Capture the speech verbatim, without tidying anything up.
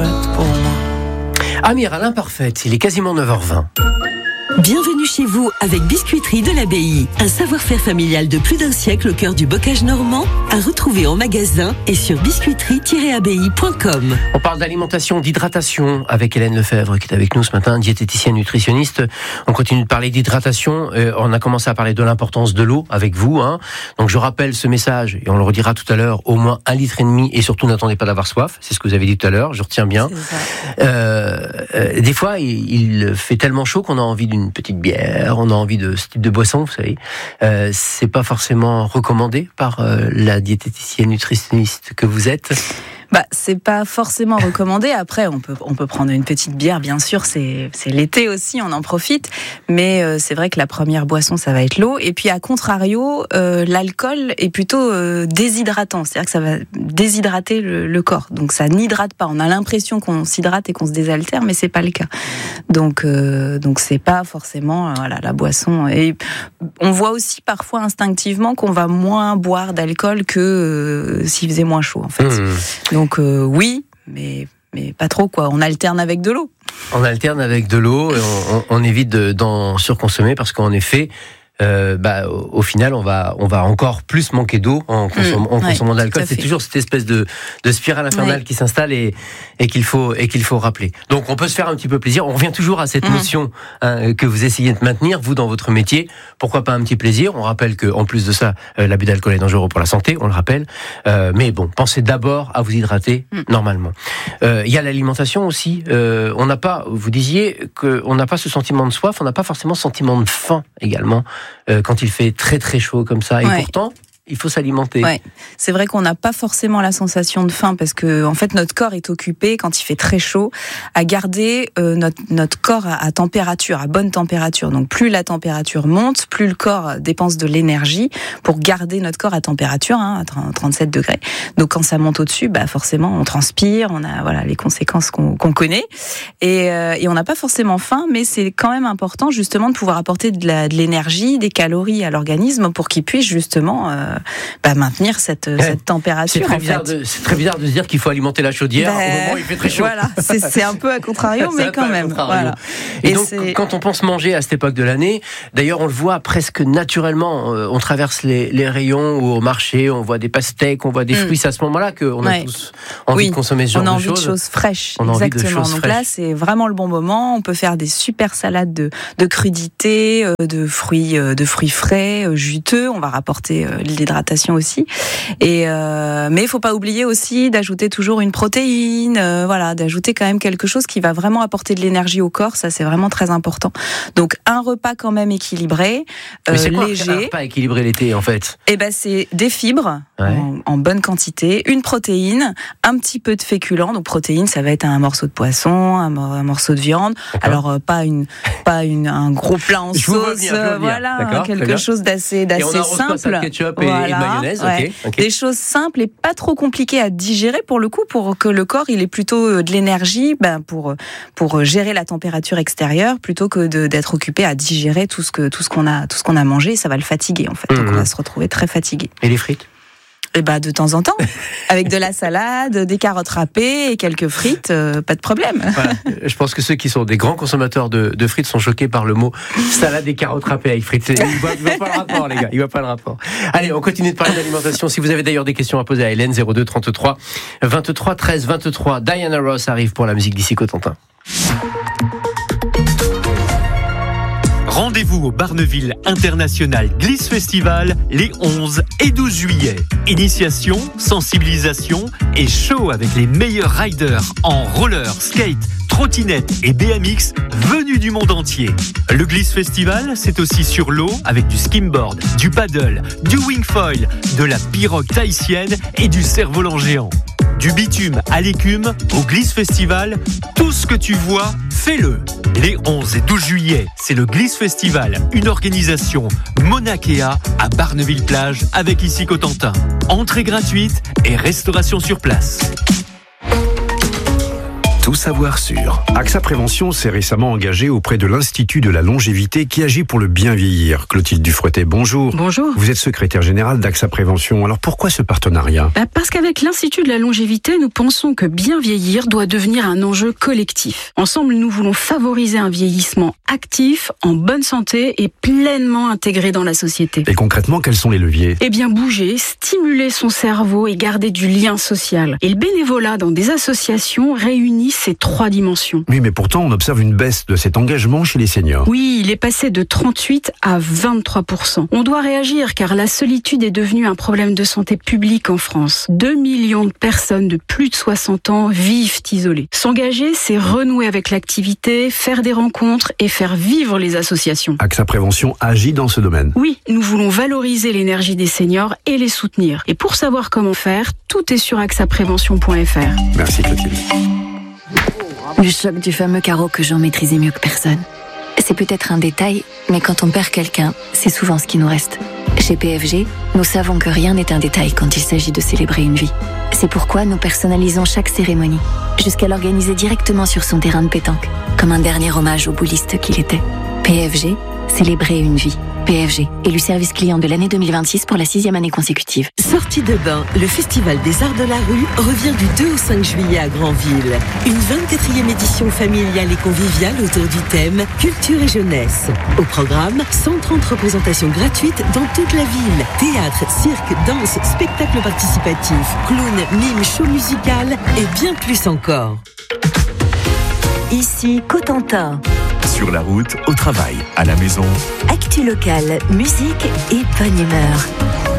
l'imparfaite pour moi. Amir à l'imparfaite, il est quasiment neuf heures vingt. Bienvenue chez vous avec Biscuiterie de l'Abbaye. Un savoir-faire familial de plus d'un siècle au cœur du bocage normand, à retrouver en magasin et sur biscuiterie tiret abbaye point com. On parle d'alimentation, d'hydratation avec Hélène Lefebvre qui est avec nous ce matin, diététicienne nutritionniste. On continue de parler d'hydratation. Euh, on a commencé à parler de l'importance de l'eau avec vous. Hein. Donc je rappelle ce message et on le redira tout à l'heure, au moins un litre et demi et surtout n'attendez pas d'avoir soif. C'est ce que vous avez dit tout à l'heure, je retiens bien. Euh, euh, des fois, il, il fait tellement chaud qu'on a envie d'une une petite bière, on a envie de ce type de boisson, vous savez. Euh, c'est pas forcément recommandé par euh, la diététicienne nutritionniste que vous êtes. Bah, c'est pas forcément recommandé. Après, on peut, on peut prendre une petite bière, bien sûr. C'est, c'est l'été aussi, on en profite. Mais euh, c'est vrai que la première boisson, ça va être l'eau. Et puis, à contrario, euh, l'alcool est plutôt euh, déshydratant. C'est-à-dire que ça va déshydrater le, le corps. Donc, ça n'hydrate pas. On a l'impression qu'on s'hydrate et qu'on se désaltère, mais c'est pas le cas. Donc, euh, donc c'est pas forcément euh, voilà, la boisson. Et on voit aussi parfois instinctivement qu'on va moins boire d'alcool que euh, s'il faisait moins chaud, en fait. Mmh. Donc, Donc euh, oui, mais, mais pas trop quoi. On alterne avec de l'eau. On alterne avec de l'eau et on, on, on évite de, d'en surconsommer parce qu'en effet, euh, bah, au, au final, on va, on va encore plus manquer d'eau en, consomm- mmh, en consommant ouais, de l'alcool. C'est toujours cette espèce de, de spirale infernale ouais. qui s'installe et, et, qu'il faut, et qu'il faut rappeler. Donc on peut se faire un petit peu plaisir. On revient toujours à cette mmh. notion hein, que vous essayez de maintenir, vous, dans votre métier. Pourquoi pas un petit plaisir ? On rappelle qu'en plus de ça, euh, l'abus d'alcool est dangereux pour la santé, on le rappelle. Euh, mais bon, pensez d'abord à vous hydrater mmh. normalement. Il euh, y a l'alimentation aussi. Euh, on n'a pas, vous disiez qu'on n'a pas ce sentiment de soif, on n'a pas forcément ce sentiment de faim également. Euh, quand il fait très très chaud comme ça. Et ouais. pourtant, il faut s'alimenter. Ouais. C'est vrai qu'on n'a pas forcément la sensation de faim parce que en fait notre corps est occupé quand il fait très chaud à garder euh, notre notre corps à, à température, à bonne température. Donc plus la température monte, plus le corps dépense de l'énergie pour garder notre corps à température, hein, à trente-sept degrés. Donc quand ça monte au-dessus, bah forcément on transpire, on a voilà les conséquences qu'on, qu'on connaît et, euh, et on n'a pas forcément faim, mais c'est quand même important justement de pouvoir apporter de, la, de l'énergie, des calories à l'organisme pour qu'il puisse justement euh, Bah, maintenir cette, ouais. cette température. C'est très, en bizarre fait. de, c'est très bizarre de se dire qu'il faut alimenter la chaudière bah, au moment où il fait très chaud. Voilà, c'est, c'est un peu à contrario, mais quand même. Voilà. Et, et donc, c'est... quand on pense manger à cette époque de l'année, d'ailleurs, on le voit presque naturellement. On traverse les, les rayons ou au marché, on voit des pastèques, on voit des mm. fruits. C'est à ce moment-là qu'on a ouais. tous envie oui. de consommer ce genre de choses. On a envie de choses fraîches. On a exactement. envie de choses donc fraîches. Là, c'est vraiment le bon moment. On peut faire des super salades de, de crudités, de fruits, de fruits frais, juteux. On va rapporter l'hydratation aussi. Et euh, mais il faut pas oublier aussi d'ajouter toujours une protéine, euh, voilà, d'ajouter quand même quelque chose qui va vraiment apporter de l'énergie au corps. Ça, c'est vraiment très important. Donc un repas quand même équilibré, euh, mais c'est quoi léger. Un repas équilibré l'été en fait. Et ben c'est des fibres ouais. en, en bonne quantité, une protéine, un petit peu de féculents. Donc protéine, ça va être un morceau de poisson, un, un morceau de viande. D'accord. Alors euh, pas une, pas une, un gros plat en je sauce, venir, euh, voilà, D'accord, quelque chose d'assez, d'assez et on simple. Pas ça de ketchup et, voilà. et de mayonnaise. Ouais. Okay, okay. Des choses simples et pas trop compliquées à digérer pour le coup, pour que le corps il ait plutôt de l'énergie ben, pour, pour gérer la température extérieure plutôt que de, d'être occupé à digérer tout ce, que, tout, ce qu'on a, tout ce qu'on a mangé. Ça va le fatiguer en fait. Mmh. Donc on va se retrouver très fatigué. Et les frites ? Et bah de temps en temps, avec de la salade, des carottes râpées et quelques frites, euh, pas de problème. Voilà. Je pense que ceux qui sont des grands consommateurs de, de frites sont choqués par le mot salade et carottes râpées avec frites. Il ne voit, voit pas le rapport, les gars. Il voit pas le rapport. Allez, on continue de parler d'alimentation. Si vous avez d'ailleurs des questions à poser à Hélène, zéro deux trente-trois vingt-trois treize vingt-trois. Diana Ross arrive pour la musique d'ici Cotentin. Rendez-vous au Barneville International Glisse Festival les onze et douze juillet. Initiation, sensibilisation et show avec les meilleurs riders en roller, skate, trottinette et B M X venus du monde entier. Le Glisse Festival, c'est aussi sur l'eau avec du skimboard, du paddle, du wingfoil, de la pirogue tahitienne et du cerf-volant géant. Du bitume à l'écume, au Glisse Festival, tout ce que tu vois, fais-le. Les onze et douze juillet, c'est le Glisse Festival, une organisation Monakea à Barneville-Plage avec ici Cotentin. Entrée gratuite et restauration sur place. tout savoir sur. AXA Prévention s'est récemment engagé auprès de l'Institut de la longévité qui agit pour le bien vieillir. Clotilde Dufouettet, bonjour. Bonjour. Vous êtes secrétaire générale d'AXA Prévention. Alors pourquoi ce partenariat ? Bah Parce qu'avec l'Institut de la longévité, nous pensons que bien vieillir doit devenir un enjeu collectif. Ensemble, nous voulons favoriser un vieillissement actif, en bonne santé et pleinement intégré dans la société. Et concrètement, quels sont les leviers ? Eh bien, bouger, stimuler son cerveau et garder du lien social. Et le bénévolat dans des associations réunit ces trois dimensions. Oui, mais pourtant, on observe une baisse de cet engagement chez les seniors. Oui, il est passé de trente-huit à vingt-trois pour cent. On doit réagir car la solitude est devenue un problème de santé publique en France. deux millions de personnes de plus de soixante ans vivent isolées. S'engager, c'est renouer avec l'activité, faire des rencontres et faire vivre les associations. AXA Prévention agit dans ce domaine. Oui, nous voulons valoriser l'énergie des seniors et les soutenir. Et pour savoir comment faire, tout est sur axa prévention point f r. Merci Clotilde. Le choc du fameux carreau que j'en maîtrisais mieux que personne. C'est peut-être un détail, mais quand on perd quelqu'un, c'est souvent ce qui nous reste. Chez P F G, nous savons que rien n'est un détail quand il s'agit de célébrer une vie. C'est pourquoi nous personnalisons chaque cérémonie, jusqu'à l'organiser directement sur son terrain de pétanque, comme un dernier hommage au bouliste qu'il était. P F G, célébrer une vie. P F G, élu service client de l'année deux mille vingt-six pour la sixième année consécutive. Sortie de bain, le Festival des Arts de la Rue revient du deux au cinq juillet à Granville. Une vingt-quatrième édition familiale et conviviale autour du thème Culture et jeunesse. Au programme, cent trente représentations gratuites dans toute la ville. Théâtre, cirque, danse, spectacle participatif, clown, mime, show musical et bien plus encore. Ici, Cotentin. Sur la route, au travail, à la maison. Actu locale, musique et bonne humeur.